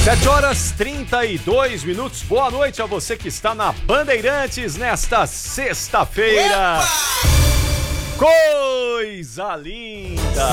7h32. Boa noite a você que está na Bandeirantes nesta sexta-feira. Coisa linda!